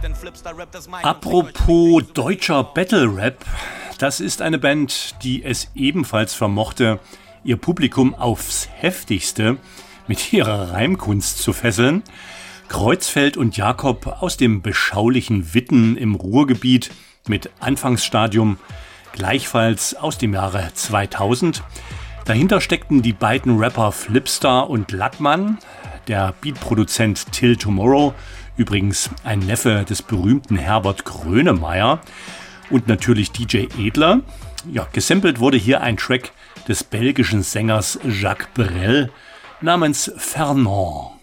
Apropos deutscher Battle Rap, das ist eine Band, die es ebenfalls vermochte, ihr Publikum aufs Heftigste mit ihrer Reimkunst zu fesseln. Kreuzfeld und Jakob aus dem beschaulichen Witten im Ruhrgebiet mit Anfangsstadium, gleichfalls aus dem Jahre 2000. Dahinter steckten die beiden Rapper Flipstar und Lattmann, der Beatproduzent Till Tomorrow, übrigens ein Neffe des berühmten Herbert Grönemeyer, und natürlich DJ Edler. Ja, gesampelt wurde hier ein Track des belgischen Sängers Jacques Brel namens Fernand.